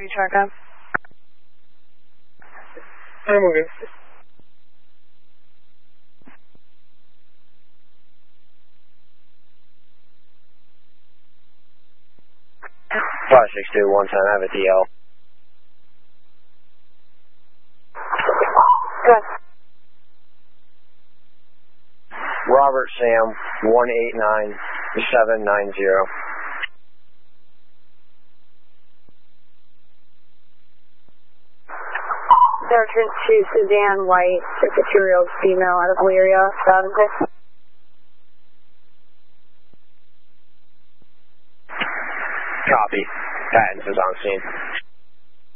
Are you track up? I'm moving. 562, 110, I have a DL. Good. Robert Sam, 189790. Sergeant to Suzanne White, 52-year-old female out of Elyria, 7-6. Copy. Patents is on scene.